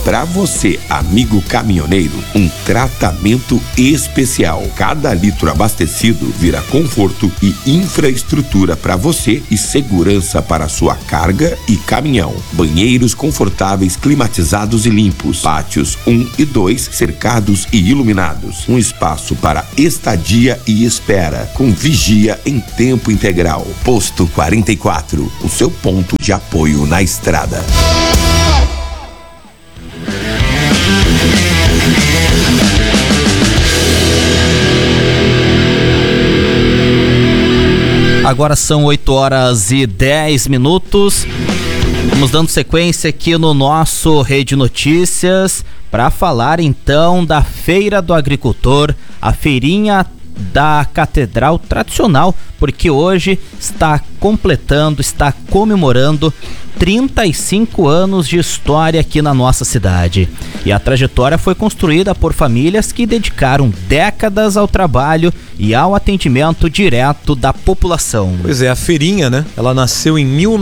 Para você, amigo caminhoneiro, um tratamento especial. Cada litro abastecido vira conforto e infraestrutura para você e segurança para sua carga e caminhão. Banheiros confortáveis, climatizados e limpos. Pátios 1 e 2 cercados e iluminados. Um espaço para estadia e espera, com vigia em tempo integral. Posto 44, o seu ponto de apoio na estrada. Agora são 8h10. Vamos dando sequência aqui no nosso Rede Notícias para falar então da Feira do Agricultor, a feirinha da Catedral tradicional, porque hoje está comemorando 35 anos de história aqui na nossa cidade. E a trajetória foi construída por famílias que dedicaram décadas ao trabalho e ao atendimento direto da população. Pois é, a feirinha, né? Ela nasceu em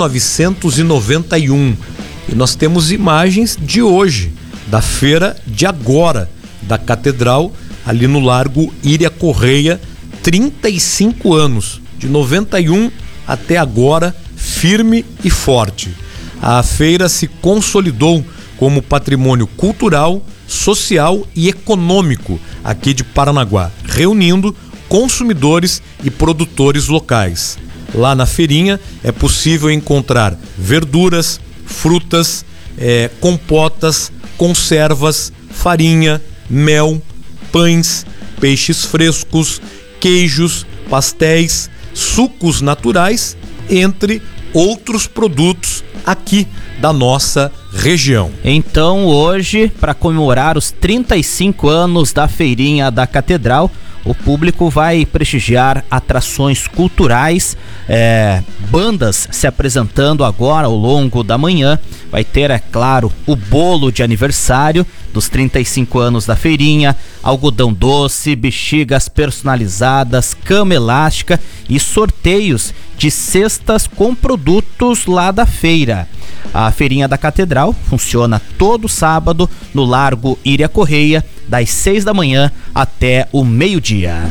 1991 e nós temos imagens de hoje, da feira de agora, da Catedral, ali no Largo Iria Correia, 35 anos, de 91 até agora, firme e forte. A feira se consolidou como patrimônio cultural, social e econômico aqui de Paranaguá, reunindo consumidores e produtores locais. Lá na feirinha é possível encontrar verduras, frutas, compotas, conservas, farinha, mel, pães, peixes frescos, queijos, pastéis, sucos naturais, entre outros produtos aqui da nossa região. Então hoje, para comemorar os 35 anos da feirinha da Catedral, o público vai prestigiar atrações culturais, bandas se apresentando agora ao longo da manhã. Vai ter, é claro, o bolo de aniversário dos 35 anos da feirinha, algodão doce, bexigas personalizadas, cama elástica e sorteios de cestas com produtos lá da feira. A feirinha da Catedral funciona todo sábado no Largo Iria Correia, das 6 da manhã até o meio-dia.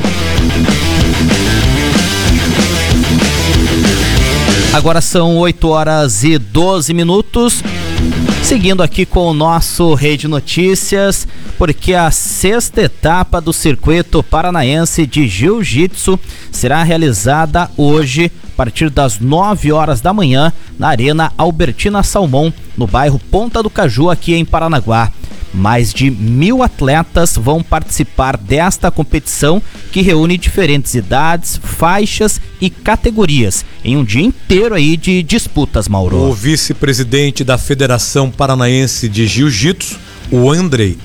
Agora são 8h12. Seguindo aqui com o nosso Rede Notícias, porque a 6ª etapa do Circuito Paranaense de Jiu-Jitsu será realizada hoje, a partir das 9 horas da manhã, na Arena Albertina Salmão, no bairro Ponta do Caju, aqui em Paranaguá. Mais de 1.000 atletas vão participar desta competição, que reúne diferentes idades, faixas e categorias, em um dia inteiro aí de disputas, Mauro. O vice-presidente da Federação Paranaense de Jiu-Jitsu, o Andrei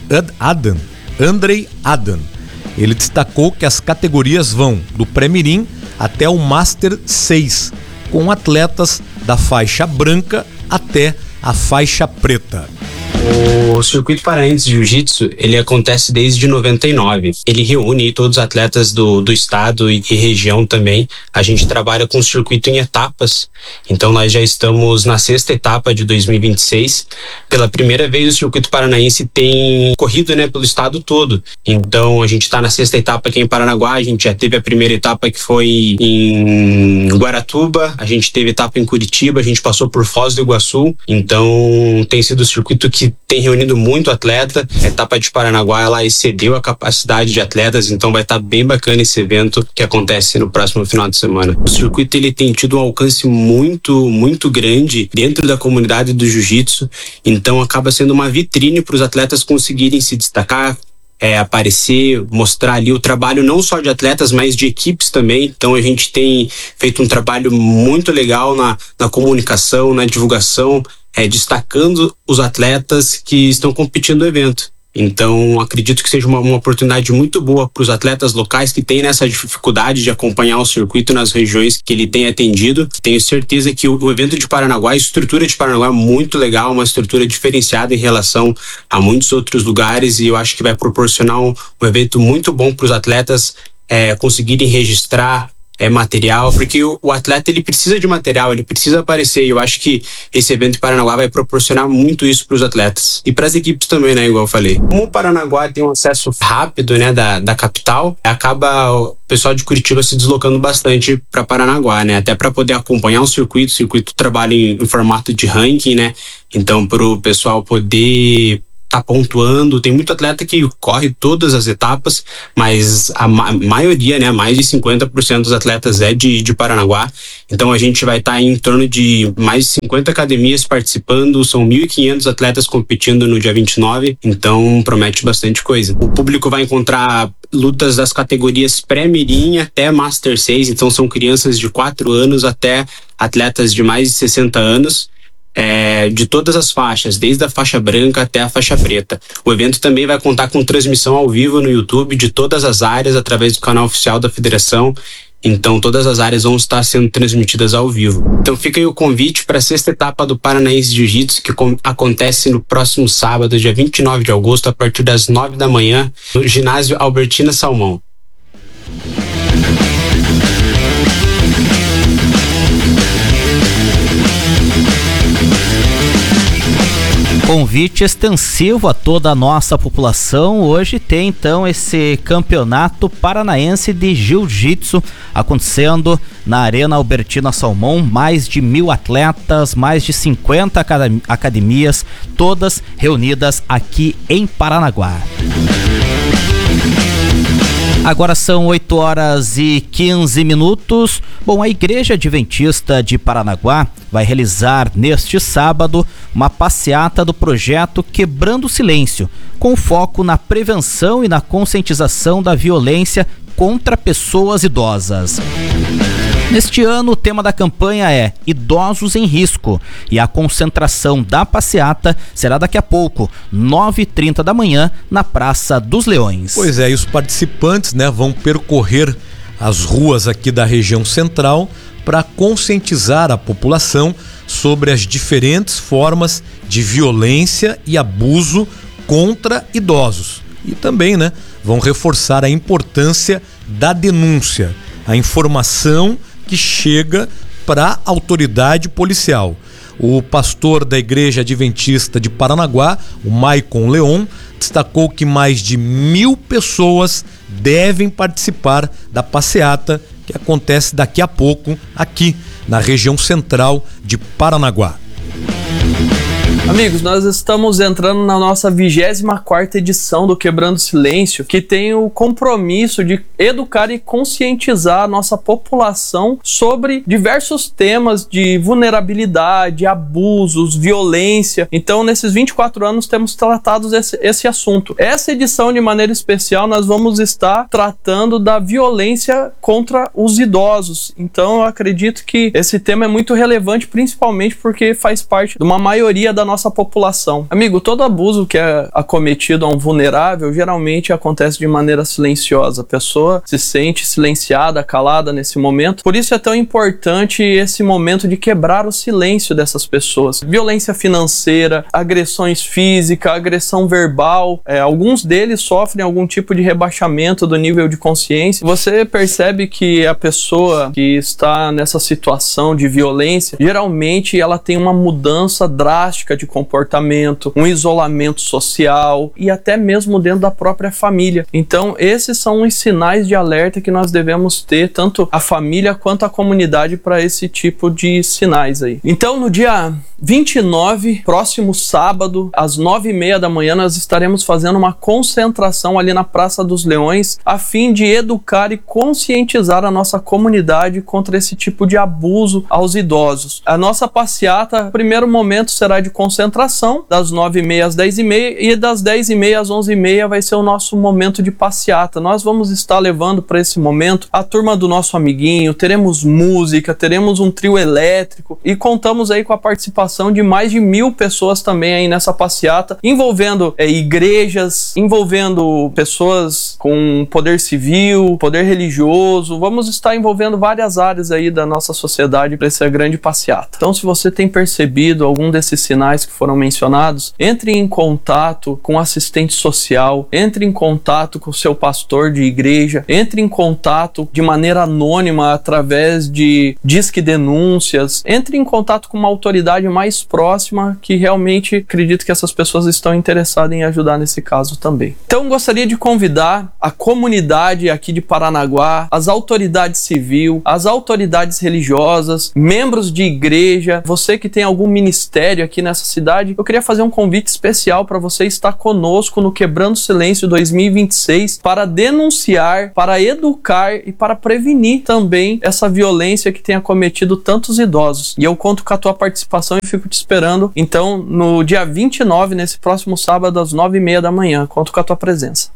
Adam, ele destacou que as categorias vão do pré-mirim até o Master 6, com atletas da faixa branca até a faixa preta. O Circuito Paranaense de Jiu-Jitsu, ele acontece desde 99. Ele reúne todos os atletas do estado e região também. A gente trabalha com o circuito em etapas. Então nós já estamos na 6ª etapa de 2026. Pela primeira vez o Circuito Paranaense tem corrido, pelo estado todo. Então a gente está na 6ª etapa aqui em Paranaguá. A gente já teve a primeira etapa, que foi em Guaratuba. A gente teve etapa em Curitiba. A gente passou por Foz do Iguaçu. Então tem sido o circuito que tem reunido muito atleta. A etapa de Paranaguá, ela excedeu a capacidade de atletas, então vai estar bem bacana esse evento que acontece no próximo final de semana. O circuito, ele tem tido um alcance muito grande dentro da comunidade do jiu-jitsu, então acaba sendo uma vitrine para os atletas conseguirem se destacar, aparecer, mostrar ali o trabalho não só de atletas, mas de equipes também. Então a gente tem feito um trabalho muito legal na comunicação, na divulgação, destacando os atletas que estão competindo no evento. Então acredito que seja uma oportunidade muito boa para os atletas locais que têm essa dificuldade de acompanhar o circuito nas regiões que ele tem atendido. Tenho certeza que o evento de Paranaguá, a estrutura de Paranaguá é muito legal, uma estrutura diferenciada em relação a muitos outros lugares, e eu acho que vai proporcionar um evento muito bom para os atletas conseguirem registrar material, porque o atleta ele precisa de material, ele precisa aparecer, e eu acho que esse evento em Paranaguá vai proporcionar muito isso para os atletas e para as equipes também, né, igual eu falei. Como o Paranaguá tem um acesso rápido, né, da capital, acaba o pessoal de Curitiba se deslocando bastante para Paranaguá, né, até para poder acompanhar o circuito trabalha em formato de ranking, né, então para o pessoal poder tá pontuando, tem muito atleta que corre todas as etapas, mas a maioria, né, mais de 50% dos atletas é de Paranaguá, então a gente vai estar em torno de mais de 50 academias participando, são 1.500 atletas competindo no dia 29, então promete bastante coisa. O público vai encontrar lutas das categorias pré-mirim até Master 6, então são crianças de 4 anos até atletas de mais de 60 anos, de todas as faixas, desde a faixa branca até a faixa preta. O evento também vai contar com transmissão ao vivo no YouTube de todas as áreas através do canal oficial da federação, então todas as áreas vão estar sendo transmitidas ao vivo. Então fica aí o convite para a 6ª etapa do Paranaense Jiu-Jitsu, que acontece no próximo sábado, dia 29 de agosto, a partir das 9 da manhã, no ginásio Albertina Salmão. Convite extensivo a toda a nossa população. Hoje tem então esse campeonato paranaense de jiu-jitsu acontecendo na Arena Albertina Salmão. Mais de 1.000 atletas, mais de 50 academias, todas reunidas aqui em Paranaguá. Agora são 8h15. Bom, a Igreja Adventista de Paranaguá vai realizar neste sábado uma passeata do projeto Quebrando o Silêncio, com foco na prevenção e na conscientização da violência contra pessoas idosas. Neste ano, o tema da campanha é Idosos em Risco, e a concentração da passeata será daqui a pouco, 9h30 da manhã, na Praça dos Leões. Pois é, e os participantes, né, vão percorrer as ruas aqui da região central para conscientizar a população sobre as diferentes formas de violência e abuso contra idosos. E também, né, vão reforçar a importância da denúncia, a informação que chega para a autoridade policial. O pastor da Igreja Adventista de Paranaguá, o Maicon Leon, destacou que mais de 1.000 pessoas devem participar da passeata que acontece daqui a pouco aqui na região central de Paranaguá. Amigos, nós estamos entrando na nossa 24ª edição do Quebrando Silêncio, que tem o compromisso de educar e conscientizar a nossa população sobre diversos temas de vulnerabilidade, abusos, violência. Então, nesses 24 anos, temos tratado esse assunto. Essa edição, de maneira especial, nós vamos estar tratando da violência contra os idosos. Então, eu acredito que esse tema é muito relevante, principalmente porque faz parte de uma maioria da nossa população. Amigo, todo abuso que é acometido a um vulnerável geralmente acontece de maneira silenciosa. A pessoa se sente silenciada, calada nesse momento. Por isso é tão importante esse momento de quebrar o silêncio dessas pessoas. Violência financeira, agressões físicas, agressão verbal. Alguns deles sofrem algum tipo de rebaixamento do nível de consciência. Você percebe que a pessoa que está nessa situação de violência, geralmente ela tem uma mudança drástica de comportamento, um isolamento social e até mesmo dentro da própria família. Então, esses são os sinais de alerta que nós devemos ter, tanto a família quanto a comunidade, para esse tipo de sinais aí. Então, no dia 29, próximo sábado, às 9h30 da manhã, nós estaremos fazendo uma concentração ali na Praça dos Leões, a fim de educar e conscientizar a nossa comunidade contra esse tipo de abuso aos idosos. A nossa passeata, no primeiro momento, será de concentração, das 9h30 às 10h30, e das 10h30 às 11h30 vai ser o nosso momento de passeata. Nós vamos estar levando para esse momento a turma do nosso amiguinho, teremos música, teremos um trio elétrico e contamos aí com a participação de mais de 1.000 pessoas também aí nessa passeata, envolvendo igrejas, envolvendo pessoas com poder civil, poder religioso. Vamos estar envolvendo várias áreas aí da nossa sociedade para essa grande passeata. Então, se você tem percebido algum desses sinais que foram mencionados, entre em contato com o assistente social, entre em contato com o seu pastor de igreja, entre em contato de maneira anônima através de disque denúncias, entre em contato com uma autoridade mais próxima que realmente acredito que essas pessoas estão interessadas em ajudar nesse caso também. Então, gostaria de convidar a comunidade aqui de Paranaguá, as autoridades civis, as autoridades religiosas, membros de igreja, você que tem algum ministério aqui nessa cidade, eu queria fazer um convite especial para você estar conosco no Quebrando Silêncio 2026 para denunciar, para educar e para prevenir também essa violência que tem acometido tantos idosos. E eu conto com a tua participação e fico te esperando, então, no dia 29, nesse próximo sábado, às 9h30 da manhã. Conto com a tua presença.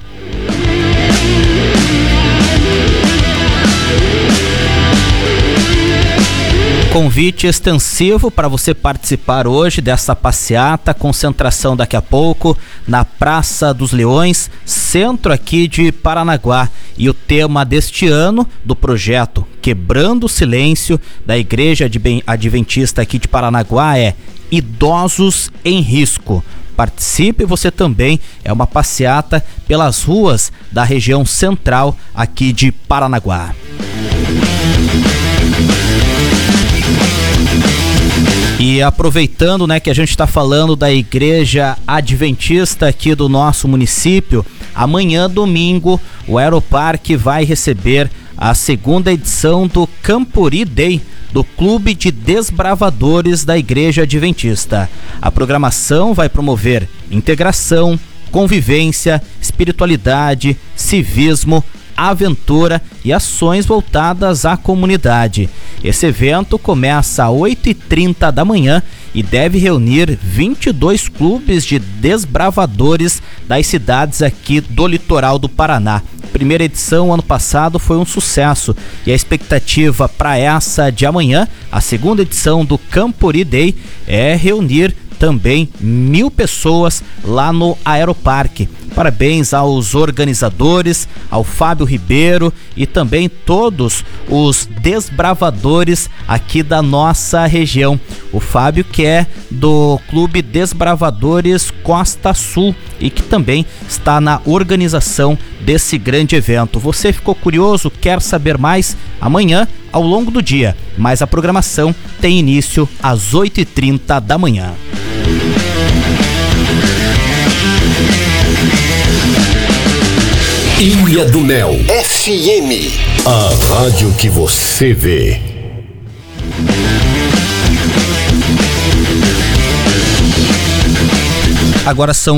Convite extensivo para você participar hoje dessa passeata, concentração daqui a pouco na Praça dos Leões, centro aqui de Paranaguá. E o tema deste ano do projeto Quebrando o Silêncio da Igreja Adventista aqui de Paranaguá é Idosos em Risco. Participe você também, é uma passeata pelas ruas da região central aqui de Paranaguá. E aproveitando, né, que a gente está falando da Igreja Adventista aqui do nosso município, amanhã, domingo, o Aeroparque vai receber a segunda edição do Campuri Day, do Clube de Desbravadores da Igreja Adventista. A programação vai promover integração, convivência, espiritualidade, civismo, aventura e ações voltadas à comunidade. Esse evento começa às 8h30 da manhã e deve reunir 22 clubes de desbravadores das cidades aqui do litoral do Paraná. Primeira edição ano passado foi um sucesso e a expectativa para essa de amanhã, a segunda edição do Campuri Day, é reunir também 1.000 pessoas lá no Aeroparque. Parabéns aos organizadores, ao Fábio Ribeiro e também todos os desbravadores aqui da nossa região. O Fábio, que é do Clube Desbravadores Costa Sul e que também está na organização desse grande evento. Você ficou curioso? Quer saber mais? Amanhã, ao longo do dia, mas a programação tem início às 8h30 da manhã. Ilha do Mel FM, a rádio que você vê. Agora são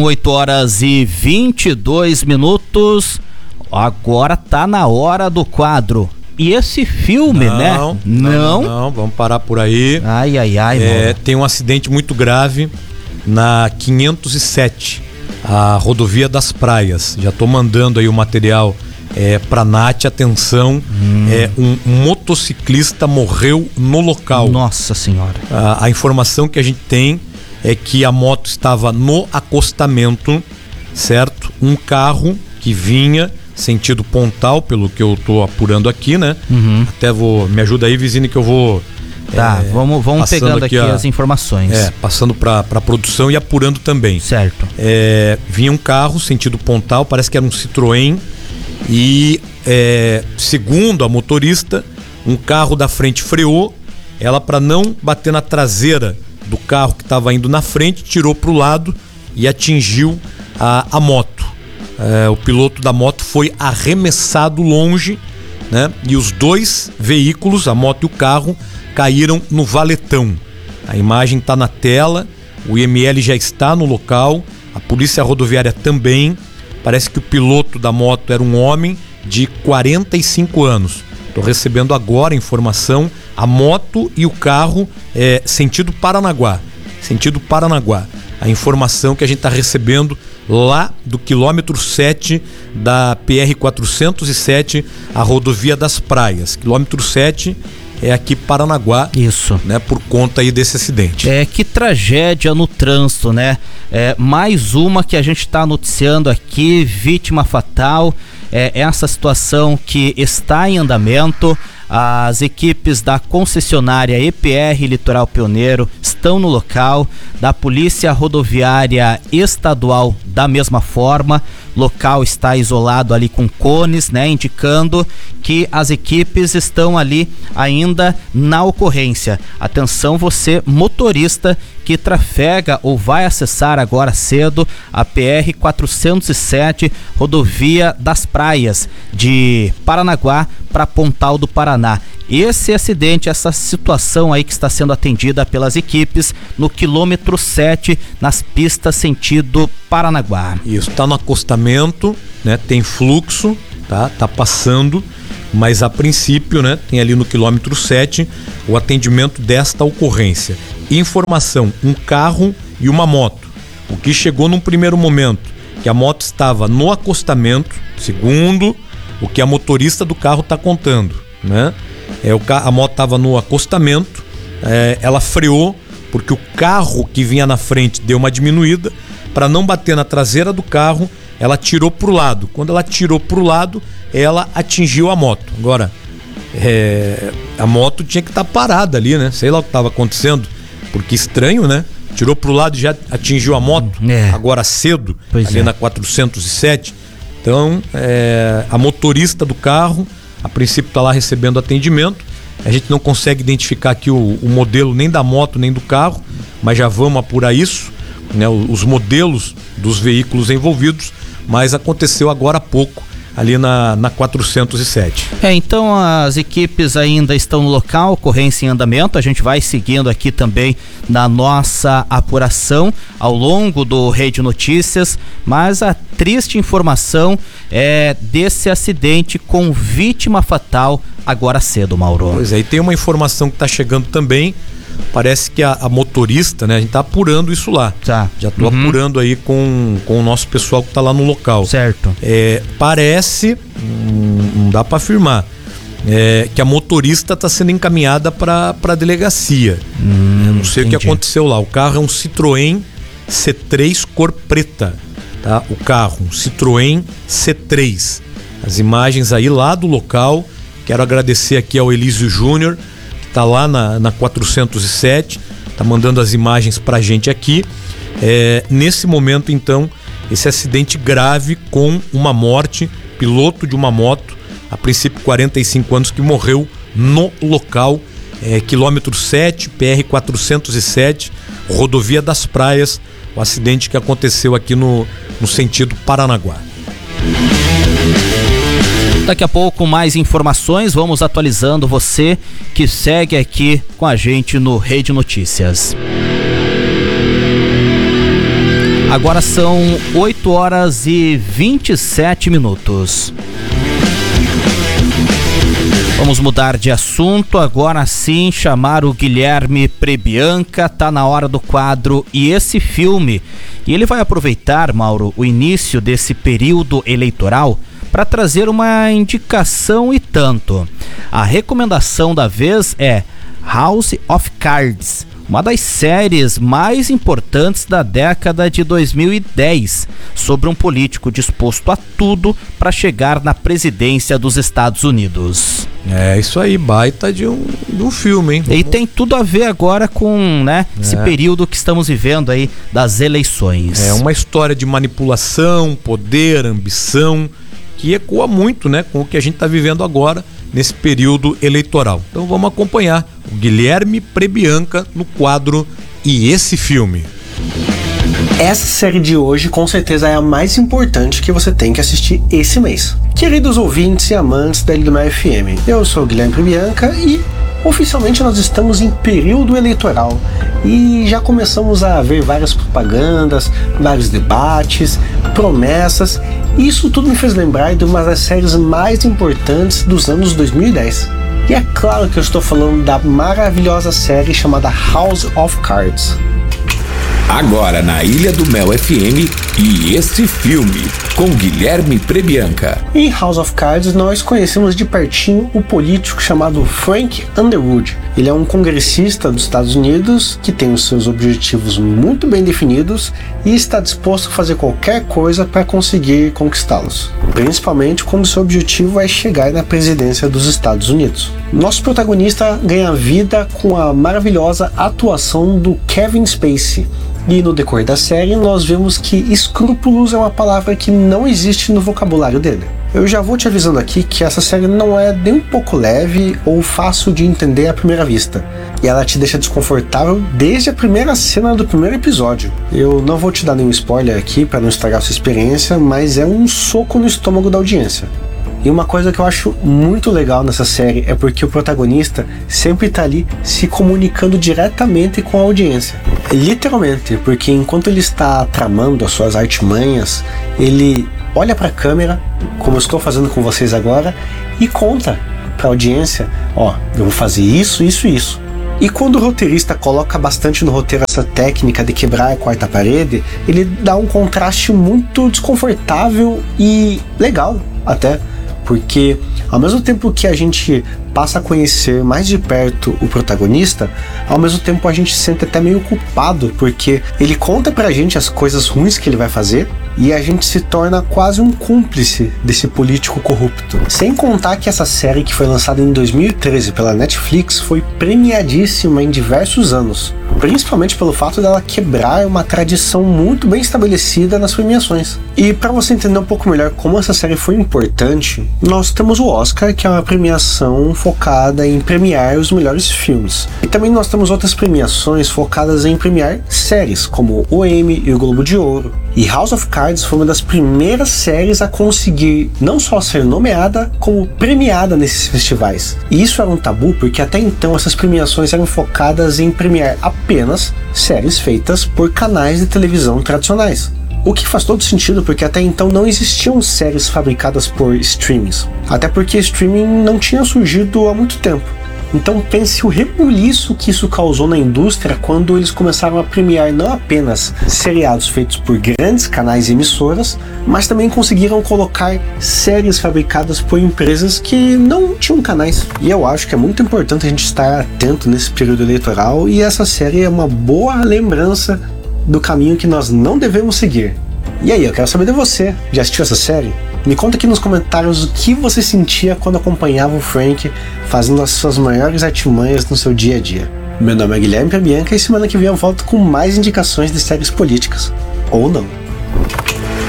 8h22. Agora tá na hora do quadro. E esse filme, né? Não, vamos parar por aí. Ai, mano. Tem um acidente muito grave na 507, a rodovia das Praias. Já tô mandando aí o material pra Nath, atenção. Um motociclista morreu no local. Nossa senhora. A informação que a gente tem é que a moto estava no acostamento, certo? Um carro que vinha sentido Pontal, pelo que eu tô apurando aqui, né? Até me ajuda aí, vizinho, que eu vou... Tá, vamos pegando aqui as informações. Passando pra produção e apurando também. Certo. Vinha um carro sentido Pontal, parece que era um Citroën, e segundo a motorista, um carro da frente freou, ela, para não bater na traseira do carro que estava indo na frente, tirou pro lado e atingiu a moto. O piloto da moto foi arremessado longe, né? E os dois veículos, a moto e o carro, caíram no valetão. A imagem está na tela, o IML já está no local, a polícia rodoviária também. Parece que o piloto da moto era um homem de 45 anos. Estou recebendo agora a informação, a moto e o carro sentido Paranaguá. A informação que a gente está recebendo lá do quilômetro 7 da PR-407, a rodovia das Praias. Quilômetro 7 é aqui Paranaguá. Isso. Né, por conta aí desse acidente. Que tragédia no trânsito, né? Mais uma que a gente está noticiando aqui, vítima fatal. Essa situação que está em andamento. As equipes da concessionária EPR Litoral Pioneiro estão no local, da Polícia Rodoviária Estadual da mesma forma. Local está isolado ali com cones, né, indicando que as equipes estão ali ainda na ocorrência. Atenção você, motorista que trafega ou vai acessar agora cedo a PR 407, rodovia das Praias de Paranaguá para Pontal do Paraná. Esse acidente, essa situação aí que está sendo atendida pelas equipes no quilômetro 7, nas pistas sentido Paranaguá. Isso, tá no acostamento, né? Tem fluxo, tá passando, mas a princípio, né? Tem ali no quilômetro 7 o atendimento desta ocorrência. Informação, um carro e uma moto. O que chegou num primeiro momento, que a moto estava no acostamento, segundo o que a motorista do carro está contando, né? A moto estava no acostamento, ela freou porque o carro que vinha na frente deu uma diminuída. Para não bater na traseira do carro, ela tirou pro lado. Quando ela tirou pro lado, ela atingiu a moto. Agora, a moto tinha que estar parada ali, né? Sei lá o que estava acontecendo, porque estranho, né? Tirou pro lado e já atingiu a moto, agora cedo, pois ali na 407. Então, a motorista do carro, a princípio está lá recebendo atendimento. A gente não consegue identificar aqui o modelo nem da moto nem do carro, mas já vamos apurar isso, né? Os modelos dos veículos envolvidos, mas aconteceu agora há pouco ali na 407. Então as equipes ainda estão no local, ocorrência em andamento. A gente vai seguindo aqui também na nossa apuração ao longo do Rede Notícias, mas a triste informação é desse acidente com vítima fatal agora cedo, Mauro. Pois é, e tem uma informação que está chegando também. Parece que a motorista, né? A gente tá apurando isso lá. Tá. Já tô apurando aí com o nosso pessoal que tá lá no local. Certo. Parece, não dá para afirmar, que a motorista tá sendo encaminhada para a delegacia. Não sei entendi. O que aconteceu lá. O carro é um Citroën C3 cor preta, tá? O carro, um Citroën C3. As imagens aí lá do local. Quero agradecer aqui ao Elísio Júnior, tá lá na 407, tá mandando as imagens pra gente aqui. Nesse momento, então, esse acidente grave com uma morte, piloto de uma moto, a princípio 45 anos, que morreu no local, quilômetro 7, PR 407, rodovia das Praias, o acidente que aconteceu aqui no sentido Paranaguá. Daqui a pouco mais informações, vamos atualizando você que segue aqui com a gente no Rede Notícias. Agora são 8 horas e 27 minutos. Vamos mudar de assunto, agora sim chamar o Guilherme Prebianca, tá na hora do quadro E Esse Filme. E ele vai aproveitar, Mauro, o início desse período eleitoral para trazer uma indicação e tanto. A recomendação da vez é House of Cards, uma das séries mais importantes da década de 2010, sobre um político disposto a tudo para chegar na presidência dos Estados Unidos. Isso aí, baita de um filme, hein? E tem tudo a ver agora com, né, esse período que estamos vivendo aí das eleições. É uma história de manipulação, poder, ambição, que ecoa muito, né, com o que a gente está vivendo agora nesse período eleitoral. Então vamos acompanhar o Guilherme Prebianca no quadro E Esse Filme. Essa série de hoje com certeza é a mais importante que você tem que assistir esse mês. Queridos ouvintes e amantes da Lindomar FM, eu sou o Guilherme Prebianca e oficialmente nós estamos em período eleitoral e já começamos a ver várias propagandas, vários debates, promessas, e isso tudo me fez lembrar de uma das séries mais importantes dos anos 2010. E é claro que eu estou falando da maravilhosa série chamada House of Cards. Agora na Ilha do Mel FM e este filme com Guilherme Prebianca. Em House of Cards nós conhecemos de pertinho o político chamado Frank Underwood. Ele é um congressista dos Estados Unidos que tem os seus objetivos muito bem definidos e está disposto a fazer qualquer coisa para conseguir conquistá-los, principalmente quando seu objetivo é chegar na presidência dos Estados Unidos. Nosso protagonista ganha vida com a maravilhosa atuação do Kevin Spacey. E no decorrer da série nós vemos que escrúpulos é uma palavra que não existe no vocabulário dele. Eu já vou te avisando aqui que essa série não é nem um pouco leve ou fácil de entender à primeira vista. E ela te deixa desconfortável desde a primeira cena do primeiro episódio. Eu não vou te dar nenhum spoiler aqui para não estragar sua experiência, mas é um soco no estômago da audiência. E uma coisa que eu acho muito legal nessa série é porque o protagonista sempre tá ali se comunicando diretamente com a audiência. Literalmente, porque enquanto ele está tramando as suas artimanhas, ele olha para a câmera, como eu estou fazendo com vocês agora, e conta para a audiência, eu vou fazer isso, isso e isso. E quando o roteirista coloca bastante no roteiro essa técnica de quebrar a quarta parede, ele dá um contraste muito desconfortável e legal até. Porque ao mesmo tempo que a gente passa a conhecer mais de perto o protagonista, ao mesmo tempo a gente se sente até meio culpado, porque ele conta pra gente as coisas ruins que ele vai fazer e a gente se torna quase um cúmplice desse político corrupto. Sem contar que essa série, que foi lançada em 2013 pela Netflix, foi premiadíssima em diversos anos, principalmente pelo fato dela quebrar uma tradição muito bem estabelecida nas premiações. E para você entender um pouco melhor como essa série foi importante, nós temos o Oscar, que é uma premiação focada em premiar os melhores filmes. E também nós temos outras premiações focadas em premiar séries, como o Emmy e o Globo de Ouro. E House of Cards foi uma das primeiras séries a conseguir não só ser nomeada, como premiada nesses festivais. E isso era um tabu porque até então essas premiações eram focadas em premiar apenas séries feitas por canais de televisão tradicionais. O que faz todo sentido, porque até então não existiam séries fabricadas por streamings. Até porque streaming não tinha surgido há muito tempo. Então pense o rebuliço que isso causou na indústria quando eles começaram a premiar não apenas seriados feitos por grandes canais e emissoras, mas também conseguiram colocar séries fabricadas por empresas que não tinham canais. E eu acho que é muito importante a gente estar atento nesse período eleitoral, e essa série é uma boa lembrança do caminho que nós não devemos seguir. E aí, eu quero saber de você, já assistiu essa série? Me conta aqui nos comentários o que você sentia quando acompanhava o Frank fazendo as suas maiores artimanhas no seu dia a dia. Meu nome é Guilherme Prebianca e semana que vem eu volto com mais indicações de séries políticas. Ou não.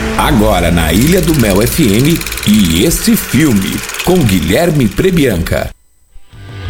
Agora na Ilha do Mel FM e este filme com Guilherme Prebianca.